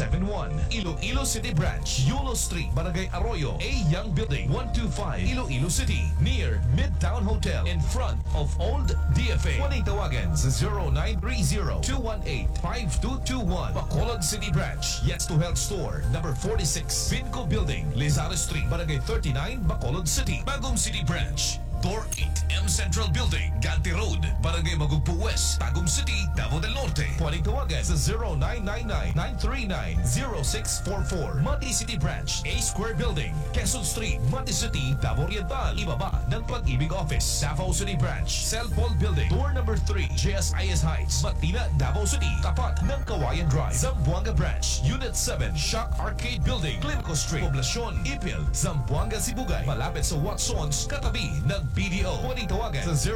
171. Iloilo City Branch, Yulo Street, Barangay Arroyo, A. Young Building, 125, Iloilo City, near Midtown Hotel, in front of Old DFA. Huwag tawagan sa 0930-218-5221. Bacolod City Branch, Yes to Health Store, number 46, Vinco Building, Lizares Street, Barangay 39, Bacolod City. Bagong City Branch, Door 8, M Central Building, Ganti Road, Barangay Magugpo West, Tagum City, Davao del Norte. Pwedeng tawagan sa 0999-939-0644. Mati City Branch, A Square Building, Quezon Street, Mati City, Davao Oriental. Ibaba ng Pag-ibig Office, Davao City Branch, Cell Paul Building, Door number 3, JSIS Heights, Matina, Davao City, tapat ng Kawayan Drive. Zamboanga Branch, Unit 7, Shock Arcade Building, Clinico Street, Poblacion, Ipil, Zamboanga, Sibugay, malapit sa Watsons, katabi ng BDO. Pwedeng tawagan sa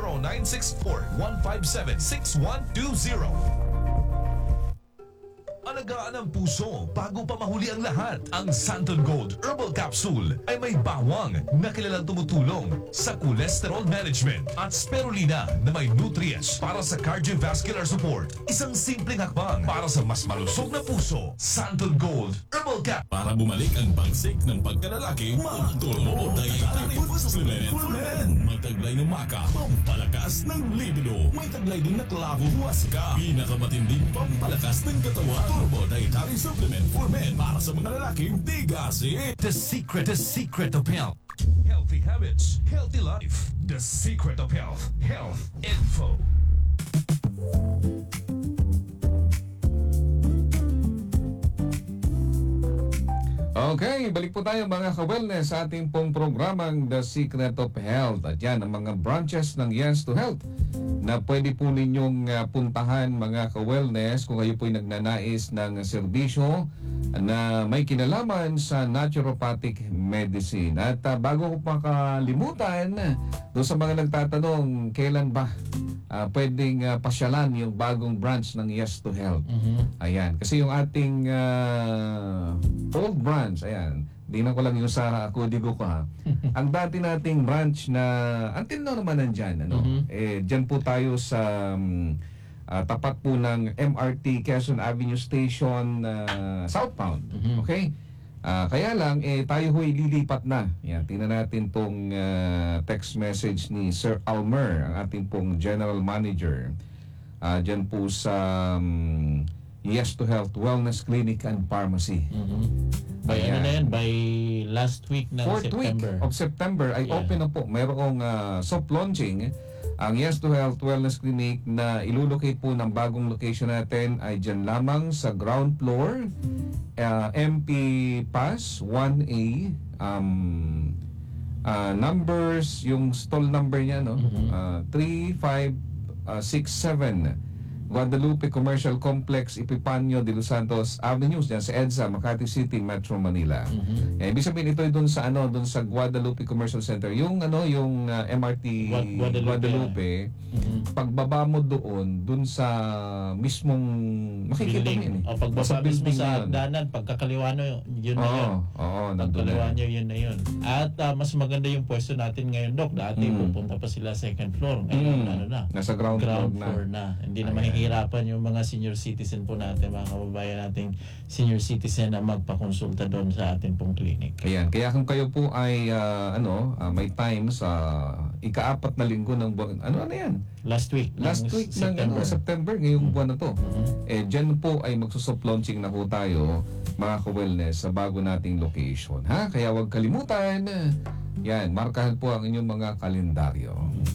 0964-157-6120. Alagaan ang puso bago pa mahuli ang lahat. Ang Santon Gold Herbal Capsule ay may bawang na kilalang tumutulong sa cholesterol management at spirulina na may nutrients para sa cardiovascular support. Isang simpleng hakbang para sa mas malusog na puso. Santon Gold Herbal Cap. Para bumalik ang bagsik ng pagkalalaki, magturbo Dietary Food Supplement for Men. May taglay ng maka, pampalakas ng libido. May taglay din na klabo huwasga. Pinakamatinding pampalakas ng katawan. Turbo Dietary Supplement for Men para sa mga lalaking tigasin. The secret of health. Healthy habits, healthy life. The secret of health. Health info. Okay, balik po tayo mga ka-wellness sa ating pong programang The Secret of Health. At yan ang mga branches ng Yes to Health na pwede po ninyong puntahan mga ka-wellness kung kayo po'y nagnanais ng serbisyo na may kinalaman sa naturopathic medicine. At bago ko pa kalimutan, doon sa mga nagtatanong, kailan ba pwedeng pasyalan yung bagong branch ng Yes to Health? Ayan, kasi yung ating old branch, ayan, tingnan ko lang yung sa kodigo ko ha. Ang dati nating branch na until now naman nandyan, ano? Dyan po tayo sa tapat po ng MRT Quezon Avenue Station southbound. Okay? Kaya lang, tayo ho'y lilipat na. Yan, tingnan natin tong text message ni Sir Almer, ang ating pong General Manager. Dyan po sa Yes to Health Wellness Clinic and Pharmacy. By ano na yan? By last week ng 4th September. week of September ay open na po. Mayroong soft launching ang Yes to Health Wellness Clinic na ilulocate po ng bagong location natin ay dyan lamang sa ground floor, MP Pass 1A. Numbers, yung stall number niya, no? 3567 Guadalupe Commercial Complex, Epipanio de Los Santos Avenue, diyan sa EDSA, Makati City, Metro Manila. Ibig sabihin ito ay doon sa doon sa Guadalupe Commercial Center. Yung yung MRT Guadalupe. Pagbaba mo doon sa mismong makikita mo yun. O pagbaba mismo sa hagdanan, pagkakaliwa nyo, yun na yun. Pagkaliwa nyo, yun na yun. At mas maganda yung pwesto natin ngayon, Doc. Dati pupunta pa sila second floor. Ngayon, nasa ground floor na. Hindi na mahihirapan yung mga senior citizen po natin, mga kababayan nating senior citizen na magpakonsulta doon sa ating pong clinic. Ayan. Kaya kung kayo po ay may time sa ika-4 na linggo ng buwan, ano yan? Last week ng September, ngayong buwan na to. Dyan po ay magsusoft launching na po tayo, mga ka-wellness, sa bago nating location. Kaya huwag kalimutan. Yan, markahan po ang inyong mga kalendaryo.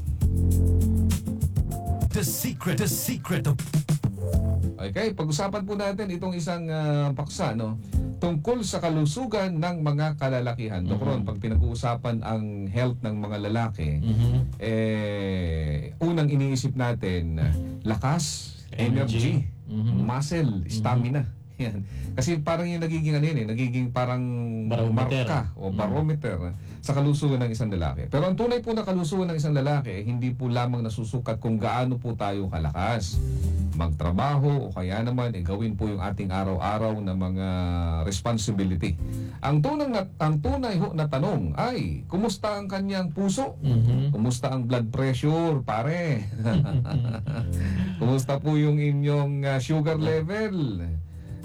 The secret of... Okay, pag-usapan po natin itong isang paksa, no? Tungkol sa kalusugan ng mga kalalakihan. Dokron, pag pinag-uusapan ang health ng mga lalaki, unang iniisip natin, lakas, energy, muscle, stamina. Yan. Kasi parang yung nagiging nagiging parang marka o barometer sa kalusugan ng isang lalaki. Pero ang tunay po na kalusugan ng isang lalaki, hindi po lamang nasusukat kung gaano po tayo kalakas magtrabaho o kaya naman gawin po yung ating araw-araw na mga responsibility. Ang tunay ho na tanong ay, kumusta ang kanyang puso? Kumusta ang blood pressure, pare? Kumusta po yung inyong sugar level?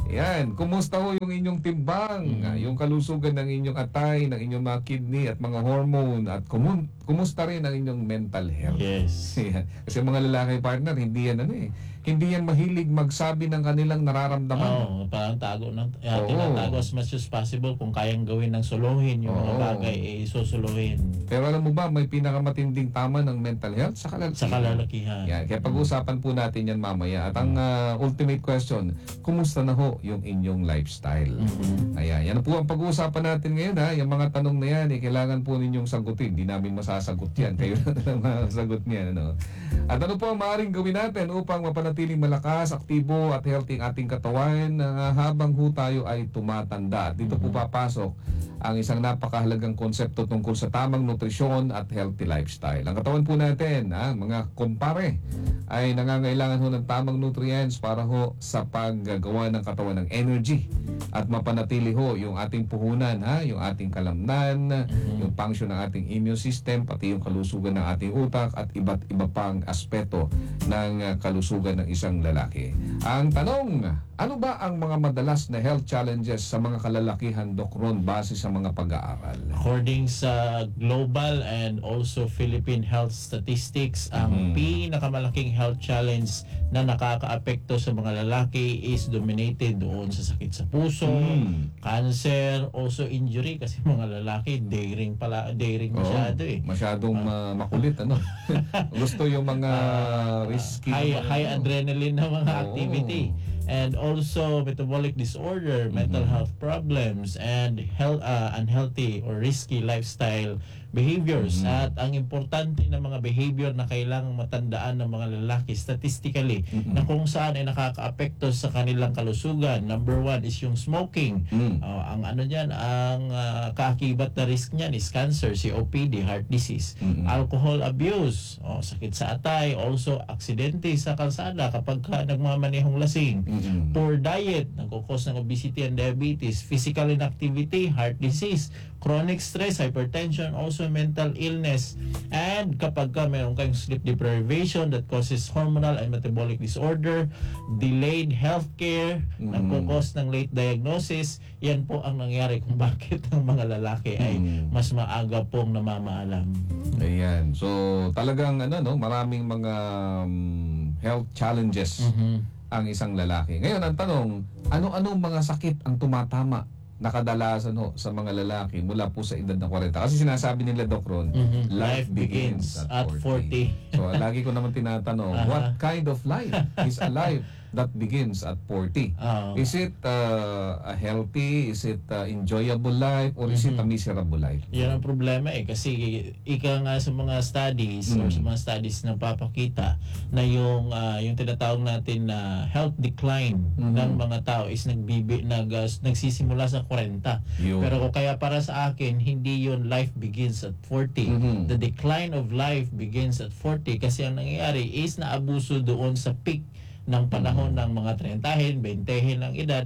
Yan, kumusta ho yung inyong timbang, yung kalusugan ng inyong atay, ng inyong mga kidney at mga hormone, at kumusta rin ang inyong mental health. Yes. Yan. Kasi mga lalaki partner, hindi yan mahilig magsabi ng kanilang nararamdaman. Oo, parang tinatago as much as possible. Kung kayang gawin ng suluhin yung mga bagay, susuluhin. Pero alam mo ba, may pinakamatinding tama ng mental health sa kalalakihan. Sa kalalakihan. Yan. Kaya pag-usapan po natin yan mamaya. At ang ultimate question, kumusta na ho yung inyong lifestyle? Ayan. Yan po ang pag-uusapan natin ngayon. Yung mga tanong na yan, kailangan po ninyong sagutin. Hindi namin masasagot yan. Kayo na masasagot niyan. Ano? At ano po ang maaaring gawin natin upang mapanatiling malakas, aktibo at healthy ang ating katawan habang ho tayo ay tumatanda. At dito po papasok ang isang napakahalagang konsepto tungkol sa tamang nutrisyon at healthy lifestyle. Ang katawan po natin, mga kumpare, ay nangangailangan ho ng tamang nutrients para ho sa paggagawa ng katawan ng energy at mapanatili ho yung ating puhunan, yung ating kalamnan, yung function ng ating immune system, pati yung kalusugan ng ating utak at iba't iba pang aspeto ng kalusugan ng isang lalaki. Ang tanong, ano ba ang mga madalas na health challenges sa mga kalalakihan, Doc Ron, base sa mga pag-aaral? According sa global and also Philippine health statistics, ang pinakamalaking health challenge na nakakaapekto sa mga lalaki is dominated doon sa sakit sa puso, cancer, also injury, kasi mga lalaki daring masyado Masyadong makulit, gusto yung mga risky. High adrenaline na mga activity. And also metabolic disorder, mental health problems, and unhealthy or risky lifestyle behaviors. At ang importante na mga behavior na kailangang matandaan ng mga lalaki statistically na kung saan ay nakakaapekto sa kanilang kalusugan. Number 1 is yung smoking. Ang kaakibat na risk niyan is cancer, COPD, heart disease. Alcohol abuse, sakit sa atay, also aksidente sa kalsada kapag nagmamanehong lasing. Poor diet, nagkukos ng obesity and diabetes. Physical inactivity, heart disease. Chronic stress, hypertension, also mental illness. And kapag meron kayong sleep deprivation that causes hormonal and metabolic disorder, delayed healthcare, nagkukos ng late diagnosis, yan po ang nangyari kung bakit ang mga lalaki ay mas maaga pong namamaalam. Ayan. So, talagang maraming mga health challenges ang isang lalaki. Ngayon, ang tanong, ano-ano mga sakit ang tumatama na kadalasan sa mga lalaki mula po sa edad na 40? Kasi sinasabi nila, Doc Ron, life begins at 40. So, lagi ko naman tinatanong, what kind of life is a life that begins at 40? Is it a healthy, is it enjoyable life, or is it a miserable life? Yan ang problema kasi ika nga sa mga studies or sa mga studies na papakita na yung tinatawag natin na health decline ng mga tao is nagsisimula sa 40. Pero kaya para sa akin, hindi yun life begins at 40. The decline of life begins at 40 kasi ang nangyayari is naabuso doon sa peak ng panahon ng mga 30, 20 ng edad,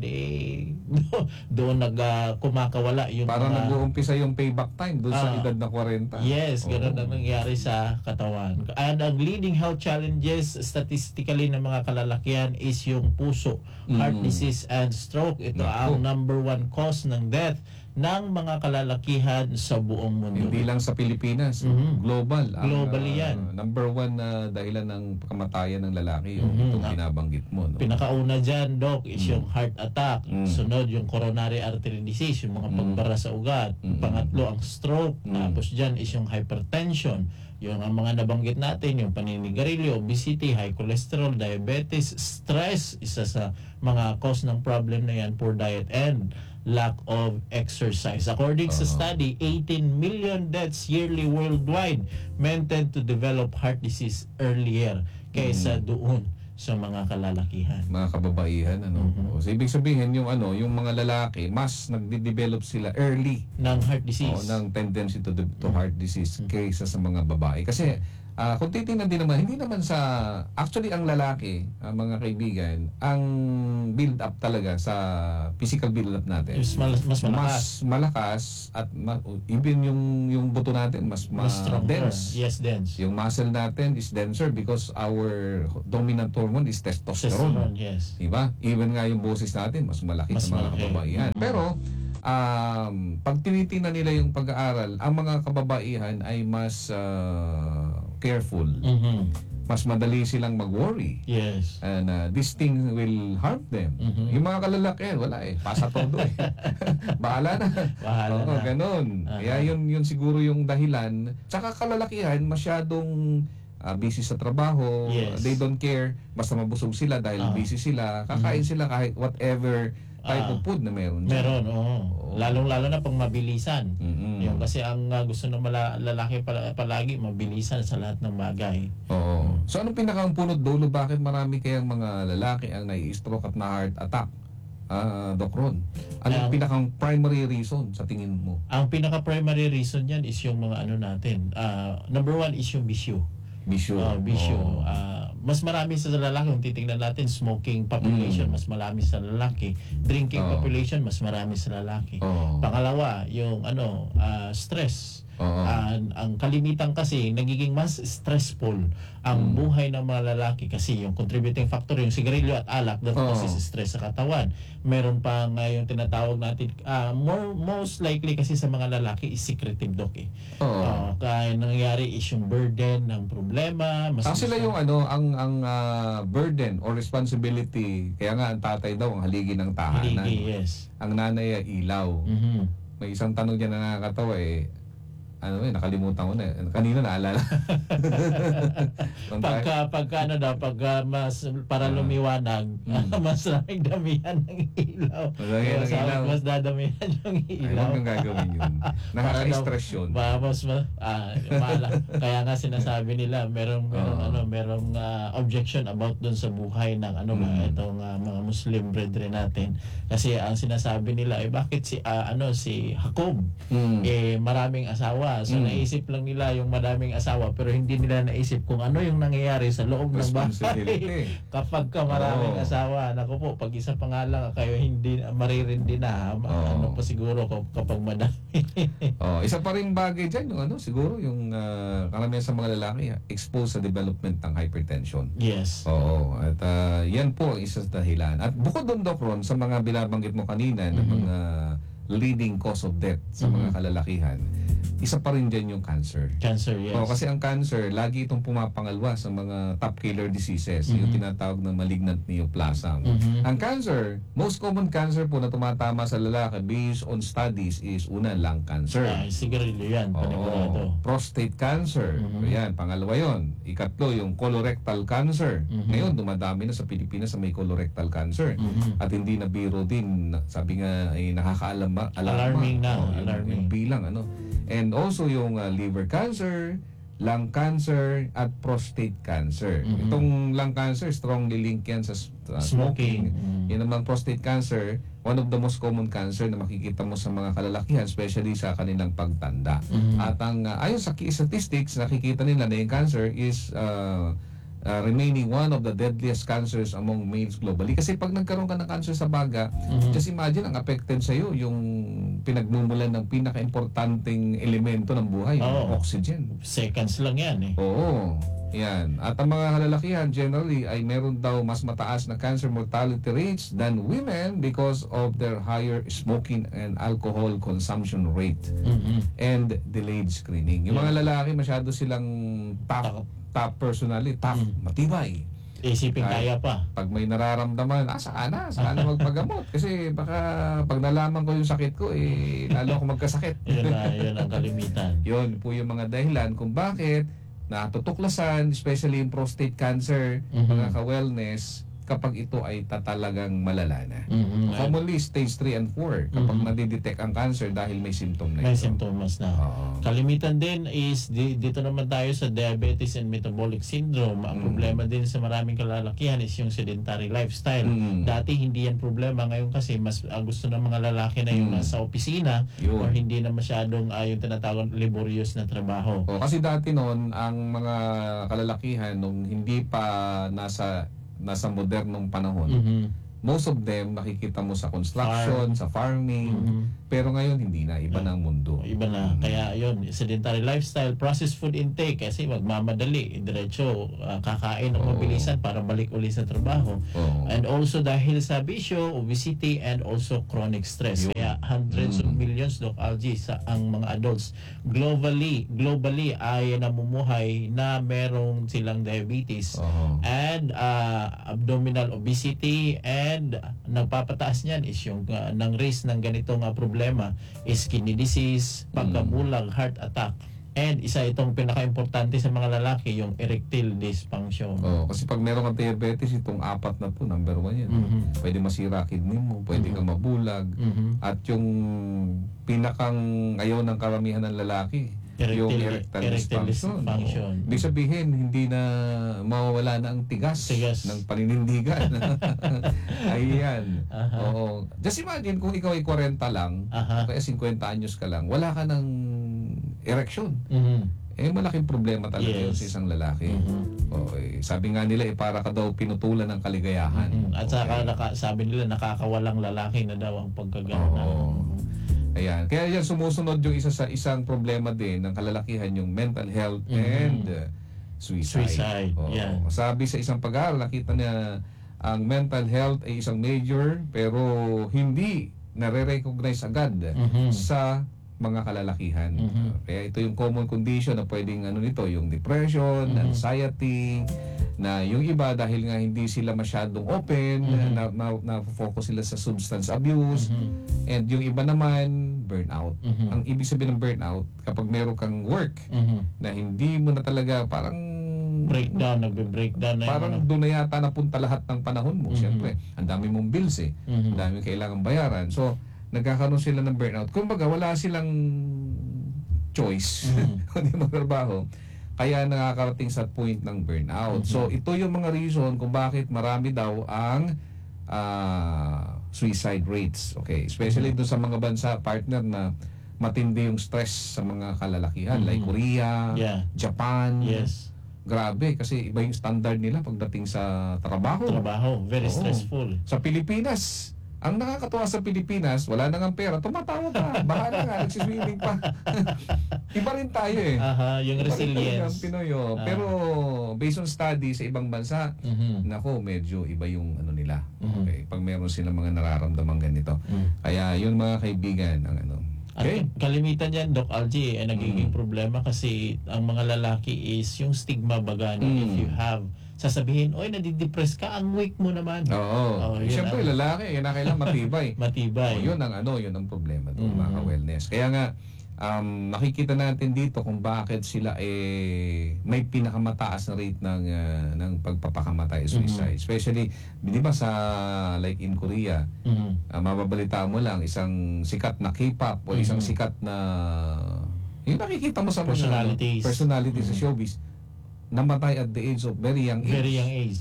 doon kumakawala yung parang nag-uumpisa yung payback time doon sa edad na 40. Yes, ganoon ang nangyari sa katawan. And ang leading health challenges statistically ng mga kalalakihan is yung puso, heart disease, and stroke. Ito ang number 1 cause ng death ng mga kalalakihan sa buong mundo. Hindi lang sa Pilipinas, global. Globally yan. Number 1 na dahilan ng kamatayan ng lalaki, yung itong binabanggit mo. Pinakauna dyan, Doc, is yung heart attack. Sunod, yung coronary artery disease, yung mga pagbara sa ugat. Pangatlo, ang stroke. Tapos dyan is yung hypertension. Yung ang mga nabanggit natin, yung paninigarilyo, obesity, high cholesterol, diabetes, stress, isa sa mga cause ng problem na yan, poor diet, and lack of exercise. According sa study, 18 million deaths yearly worldwide men tend to develop heart disease earlier kaysa doon sa mga kalalakihan. Mga kababaihan, So, ibig sabihin, yung mga lalaki, mas nagde-develop sila early ng heart disease. Ng tendency to heart disease kaysa sa mga babae. Kasi kung titingnan din naman, hindi naman sa, actually ang lalaki, mga kaibigan, ang build up talaga sa physical build up natin. Mas malakas. Mas malakas at even yung buto natin mas stronger. dense. Yes, dense. Yung muscle natin is denser because our dominant hormone is testosterone. Yes. Diba? Even nga yung boses natin mas malaki Mas sa mga malaki. kababaihan. Pero pag tinitingnan nila yung pag-aaral, ang mga kababaihan ay mas careful. Mas madali silang mag-worry. Yes. And this thing will harm them. Yung mga kalalaki, wala pasa todo Bahala na. Bahala na. Ganun. Kaya yun siguro yung dahilan. Tsaka kalalakihan, masyadong busy sa trabaho. Yes. They don't care. Basta mabusog sila dahil busy sila. Kakain sila kahit whatever type of food na meron dyan. Meron, oo. Lalong-lalo na pang mabilisan. Yung kasi ang gusto ng lalaki palagi, mabilisan sa lahat ng bagay. Oo. So anong pinakang punot dulo? Bakit marami kayang mga lalaki ang nai-stroke at na-heart attack? Doc Ron, anong pinakang primary reason sa tingin mo? Ang pinaka-primary reason yan is yung mga ano natin. Number one is yung bisyo. Bisyo. Bisyo. Oo. Mas marami sa lalaki, kung titingnan natin, smoking population, mas marami sa lalaki. Drinking population, mas marami sa lalaki. Pangalawa, yung stress. Ang kalimitan kasi, nagiging mas stressful ang buhay ng mga lalaki kasi yung contributing factor, yung sigarilyo at alak, that causes stress sa katawan. Meron pa nga yung tinatawag natin, most likely kasi sa mga lalaki is secretive, Doc. Kaya nangyayari is yung burden ng problema. Sila yung ang burden or responsibility. Kaya nga ang tatay daw ang haligi ng tahanan. Haligi, yes. Ang nanay ay ilaw. May isang tanong dyan na nakakatawa nakalimutan ko na. Kanina naalala. pagka mas para lumiwanag, mas raming damihan ng ilaw. Mas dadamihan yung ilaw. Huwag kang gagawin yun. Nakaka-stress yun. Kaya nga sinasabi nila, merong objection about dun sa buhay ng itong mga Muslim brethren natin. Kasi ang sinasabi nila, bakit si Jacob maraming asawa. So naisip lang nila yung madaming asawa pero hindi nila naisip kung ano yung nangyayari sa loob ng bahay kapag ka maraming asawa. Naku po, pag isa pa nga lang kayo hindi maririndi na. Ano pa siguro kapag madami. Isa pa rin bagay dyan yung siguro yung karamihan sa mga lalaki exposed sa development ng hypertension. Yes. At yan po isa sa dahilan. At bukod doon, Doc Ron, sa mga binabanggit mo kanina ng mga leading cause of death sa mga kalalakihan, isa pa rin dyan yung cancer. Cancer, yes. Kasi ang cancer, lagi itong pumapangalwa sa mga top killer diseases, yung tinatawag na malignant neoplasm. Ang cancer, most common cancer po na tumatama sa lalaki based on studies is una, lung cancer. Sigarilyo yan, panigurado. Prostate cancer, yan, pangalawa yon. Ikatlo, yung colorectal cancer. Ngayon, dumadami na sa Pilipinas sa may colorectal cancer. At hindi na biro din, sabi nga, ay alarming na. Yung bilang, And also yung liver cancer, lung cancer, at prostate cancer. Itong lung cancer, strongly linked yan sa smoking. Yan naman prostate cancer, one of the most common cancer na makikita mo sa mga kalalakihan, especially sa kanilang pagtanda. At ang ayon sa key statistics, nakikita nila na yung cancer is remaining one of the deadliest cancers among males globally. Kasi pag nagkaroon ka ng cancer sa baga, just imagine ang affected sa'yo yung pinagmumulan ng pinaka-importanting elemento ng buhay, yung oxygen. Seconds lang yan Oo. Yan. At ang mga kalalakihan generally ay meron daw mas mataas na cancer mortality rates than women because of their higher smoking and alcohol consumption rate and delayed screening. Yung mga lalaki masyado silang tough personally, matibay. Isipin kaya pa. Pag may nararamdaman, saan na magpagamot. Kasi baka pag nalaman ko yung sakit ko, lalo ako magkasakit. Yun ang kalimitan. Yun po yung mga dahilan kung bakit natutuklasan, especially yung prostate cancer, mga ka-wellness, kapag ito ay talagang malala na. Mhm. Commonly, stage 3 and 4 kapag nadidetect ang cancer dahil may symptom na May ito. symptoms na. Oo. Kalimitan din is dito naman tayo sa diabetes and metabolic syndrome. Ang problema din sa maraming kalalakihan is yung sedentary lifestyle. Dati hindi yan problema, ngayon kasi mas gusto ng mga lalaki na yung nasa opisina Yun. or hindi na masyadong yung tinatawag laborious na trabaho. Kasi dati noon, ang mga kalalakihan nung hindi pa nasa modernong panahon, most of them nakikita mo sa construction, sa farming, pero ngayon hindi na, iba na ang mundo. Iba na. Kaya yun, sedentary lifestyle, processed food intake kasi magmamadali, diretso kakain ng mabilisan para balik uli sa trabaho. And also dahil sa bisyo, obesity, and also chronic stress. Kaya hundreds of millions, Doc Algie, sa ang mga adults globally ay namumuhay na merong silang diabetes and abdominal obesity, and nagpapataas niyan is yung ng risk ng ganitong problema is kidney disease, pagkabulag, heart attack. And isa itong pinaka-importante sa mga lalaki, yung erectile dysfunction. Kasi pag meron kang diabetes, itong apat na po, number 1 yan. Pwede masira kidney mo, pwede kang mabulag. At yung pinakang ayaw ng karamihan ng lalaki, yung erectile dysfunction. Ibig sabihin, hindi na mawawala na ang tigas. Ng paninindigan. Ayan. Oo. Just imagine kung ikaw ay 40 lang, kaya 50 anyos ka lang, wala ka ng erection. Malaking problema talaga yun sa isang lalaki. Sabi nga nila, para ka daw pinutulan ng kaligayahan. At saka sabi nila, nakakawalang lalaki na daw ang pagkagano'n. Ayan. Kaya yan sumusunod yung isa sa isang problema din ng kalalakihan, yung mental health and suicide. Sabi sa isang pag-aaral, nakita na ang mental health ay isang major pero hindi nare-recognize agad sa mga kalalakihan. Kaya ito yung common condition na pwedeng yung depression, anxiety, na yung iba dahil nga hindi sila masyadong open, na-focus sila sa substance abuse, and yung iba naman, burnout. Ang ibig sabihin ng burnout, kapag meron kang work na hindi mo na talaga, parang nagbe-breakdown na parang doon na yata napunta lahat ng panahon mo. Siyempre, ang dami mong bills ang dami kailangang bayaran. So, nagkakaroon sila ng burnout. Kumbaga, wala silang choice kundi magtrabaho. Kaya nakakarating sa point ng burnout. So, ito yung mga reason kung bakit marami daw ang suicide rates. Okay, especially doon sa mga bansa, partner, na matindi yung stress sa mga kalalakihan. Like Korea, Japan. Grabe, kasi iba yung standard nila pagdating sa trabaho. Very stressful. Sa Pilipinas, ang nakakatuwa sa Pilipinas, wala nang ang pera, tumatawa pa. Bahala nga, nagsiswimming pa. Iba rin tayo yung resilience. Pinoy, pero based on study sa ibang bansa, nako, medyo iba yung nila. Okay, pag meron silang mga nararamdaman ganito. Kaya yun mga kaibigan, ang Okay. At kalimitan yan, Doc Algie, ay nagiging problema kasi ang mga lalaki is yung stigma baga na if you have sasabihin, oy, nadidepress ka, ang weak mo naman. Siyempre, lalaki, yun na kailangan matibay. Matibay. Yun ang problema doon, mga wellness. Kaya nga, nakikita natin dito kung bakit sila may pinakamataas na rate ng pagpapakamatay, suicide. Especially, di ba sa like in Korea, mababalita mo lang isang sikat na K-pop o isang sikat na yung nakikita mo sa personality sa showbiz, namatay at the age of very young age. Very young age,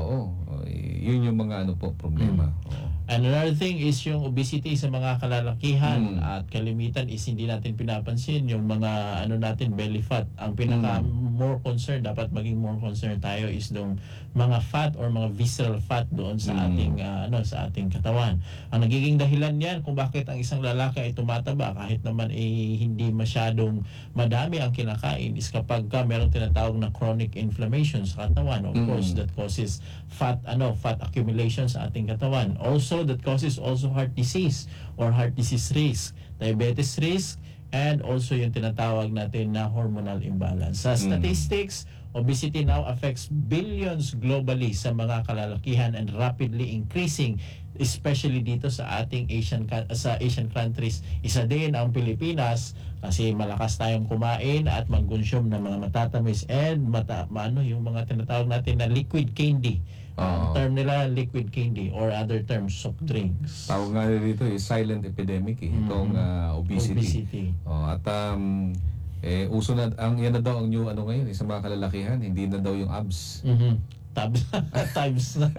Yun yung mga problema. And another thing is yung obesity sa mga kalalakihan at kalimitan is hindi natin pinapansin yung mga natin belly fat. Ang pinaka more concern, dapat maging more concerned tayo is yung mga fat or mga visceral fat doon sa ating sa ating katawan. Ang nagiging dahilan niyan kung bakit ang isang lalaki ay tumataba kahit naman hindi masyadong madami ang kinakain is kapag meron tinatawag na chronic inflammation sa katawan. Of course, that causes fat accumulation sa ating katawan. Also, that causes also heart disease or heart disease risk, diabetes risk, and also yung tinatawag natin na hormonal imbalance. Sa statistics, obesity now affects billions globally sa mga kalalakihan and rapidly increasing, especially dito sa ating Asian countries. Isa din ang Pilipinas kasi malakas tayong kumain at mag-consume ng mga matatamis and yung mga tinatawag natin na liquid candy. Ang term nila liquid candy or other terms soft drinks. Tawag nga dito silent epidemic itong obesity. At uso na yan na daw ang new ngayon sa mga kalalakihan, hindi na daw yung abs. Times na.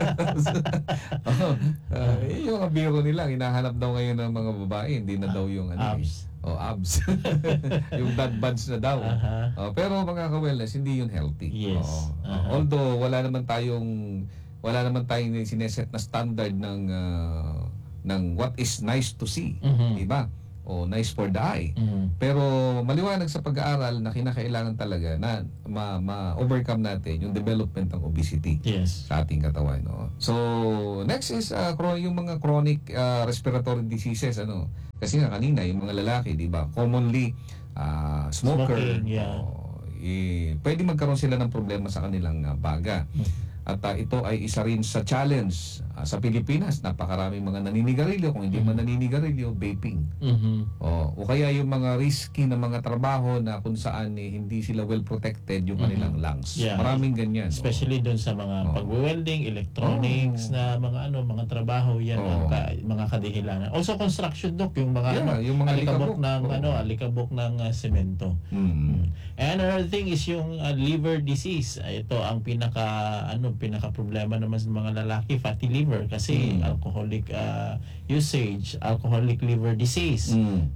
Yung mga biro nila, hinahanap daw ngayon ng mga babae, hindi na daw yung abs. Abs. Yung dad buds na daw. Pero mga ka-wellness, hindi yun healthy. Yes. Although wala naman tayong sineset na standard ng what is nice to see, diba? O nice for the eye. Pero maliwanag sa pag-aaral na kinakailangan talaga na ma-overcome natin yung development ng obesity sa ating katawan. So, next is yung mga chronic respiratory diseases. Kasi nga kanina, yung mga lalaki, di ba, commonly smoker. Pwede magkaroon sila ng problema sa kanilang baga. At ito ay isa rin sa challenge sa Pilipinas. Napakaraming mga naninigarilyo. Kung hindi man naninigarilyo, vaping. O kaya yung mga risky na mga trabaho na kung saan hindi sila well protected yung kanilang lungs. Maraming ganyan. Especially doon sa mga pag-welding, electronics na mga trabaho yan ang mga kadahilanan. Also construction doc, yung mga yung mga alikabok ng semento. And another thing is yung liver disease. Ito ang pinaka problema naman sa mga lalaki, fatty liver kasi alcoholic usage, alcoholic liver disease,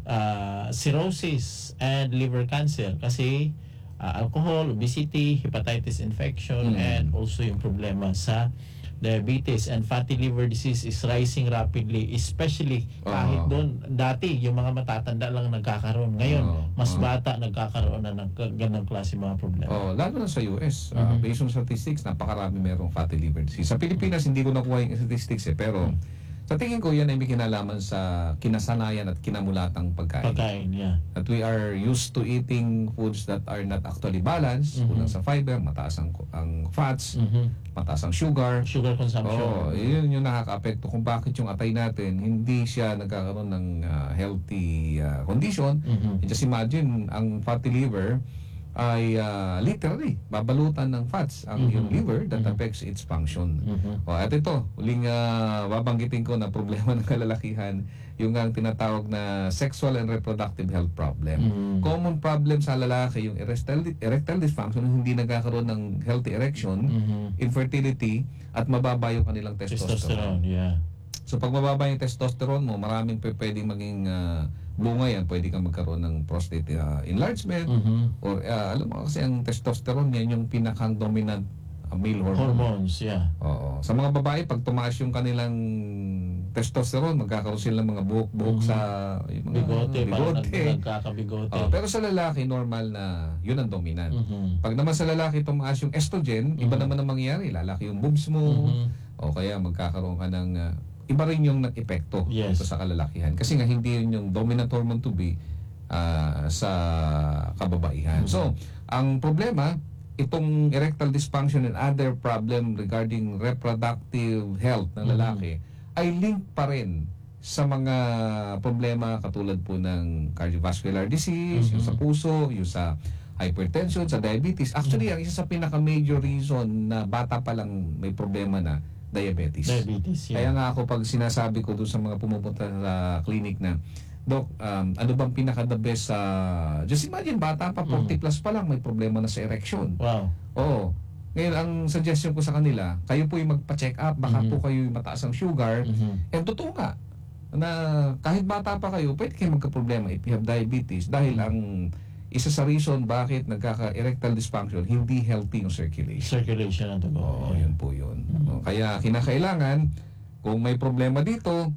cirrhosis and liver cancer kasi alcohol, obesity, hepatitis infection and also yung problema sa diabetes and fatty liver disease is rising rapidly, especially kahit doon dati yung mga matatanda lang nagkakaroon, ngayon mas bata nagkakaroon na ng ganang klase mga problema. Lalo na sa US, based on statistics, napakarami merong fatty liver disease. Sa Pilipinas hindi ko nakuha yung statistics pero sa tingin ko yan ay may kinalaman sa kinasanayan at kinamulatang pagkain. That we are used to eating foods that are not actually balanced, kulang sa fiber, mataas ang fats, mataas ang sugar consumption. Yun yung nakaka-apekto kung bakit yung atay natin hindi siya nagkakaroon ng healthy condition. Just imagine, ang fatty liver ay literally babalutan ng fats ang yung liver that affects its function. At ito, uling babanggitin ko na problema ng kalalakihan, yung ang tinatawag na sexual and reproductive health problem. Common problem sa lalaki yung erectile dysfunction, hindi nagkakaroon ng healthy erection, infertility, at mababa yung kanilang testosterone. So pag mababa yung testosterone mo, maraming pwedeng maging bunga yan. Pwede kang magkaroon ng prostate enlargement or alam mo kasi ang testosterone yan yung pinakang dominant male hormones. Sa mga babae, pag tumaas yung kanilang testosterone, magkakaroon sila ng mga buhok-buhok sa bigote. Nagkakabigote. Pero sa lalaki, normal na yun ang dominant. Pag naman sa lalaki tumaas yung estrogen, iba naman ang mangyayari. Lalaki yung boobs mo, o kaya magkakaroon ka ng iba rin yung epekto dito sa kalalakihan. Kasi nga hindi yun yung dominant hormone to be sa kababaihan. So, ang problema, itong erectile dysfunction and other problem regarding reproductive health ng lalaki ay link pa rin sa mga problema katulad po ng cardiovascular disease, yung sa puso, yung sa hypertension, sa diabetes. Actually, ang isa sa pinaka-major reason na bata pa lang may problema na diabetes. Kaya nga ako pag sinasabi ko doon sa mga pumupunta sa clinic na, Doc, ano bang pinaka-the best sa... just imagine, bata pa, 40 plus pa lang, may problema na sa erection. Oo. Ngayon, ang suggestion ko sa kanila, kayo po yung magpa-check up, baka po kayo yung mataas ang sugar. And totoo nga, na kahit bata pa kayo, pwede kayo magka-problema if you have diabetes. Dahil ang isa sa reason bakit nagkaka-erectile dysfunction, hindi healthy yung circulation. Circulation ang dugo. Yun po yun. Kaya kinakailangan, kung may problema dito,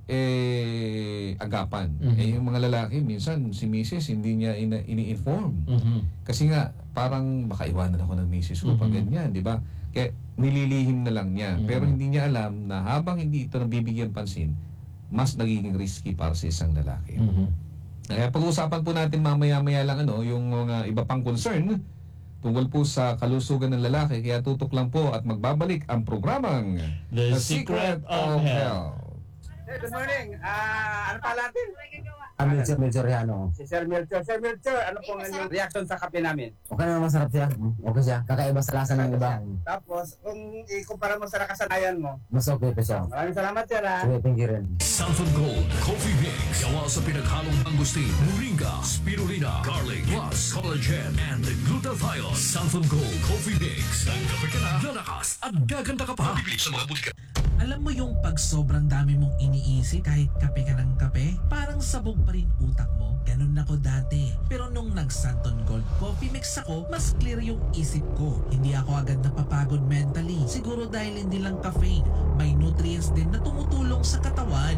agapan. Yung mga lalaki, minsan si misis hindi niya ini-inform. Kasi nga, parang baka iwanan ako ng misis ko pag ganyan, di ba? Kaya nililihim na lang niya. Pero hindi niya alam na habang hindi ito nabibigyan pansin, mas nagiging risky para sa isang lalaki. Kaya pag-uusapan po natin mamaya-maya lang yung mga iba pang concern tungkol po sa kalusugan ng lalaki. Kaya tutok lang po at magbabalik ang programang The Secret of Health. Good morning. Ano pala natin? Melchor yan, oh. Si Sir Melchor. Sir Melchor, ano po ang inyong reaction sa kape namin? Okay naman, masarap siya. Okay siya. Kakaiba sa lasa ng iba. Tapos, kung ikumpara mo sa nakasanayan mo, Mas okay pa siya. maraming salamat sir ha. Sige, thank you rin. Southern Gold Coffee Mix. Gawa sa pinaghalong mangustin, moringa, spirulina, garlic, plus collagen and glutathione. Southern Gold Coffee Mix. Nagkape ka na, lalakas at gaganda ka pa. Bibili sa mga butika. Alam mo yung pag sobrang dami mong iniisip kahit kape ka ng kape, parang sabog pa rin utak mo. Ganun ako dati. Pero nung nag-Santon Gold Coffee Mix ako, mas clear yung isip ko. Hindi ako agad napapagod mentally. Siguro dahil hindi lang caffeine, may nutrients din na tumutulong sa katawan.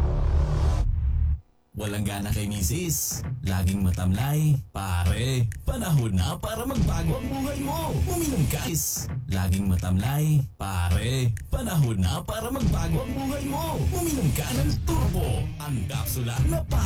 Walang gana kay misis. Laging matamlay. Pare, panahon na para magbago ang buhay mo. Uminom ka. Laging matamlay. Pare, panahon na para magbago ang buhay mo. Uminom ka ng Turbo. Ang kapsula na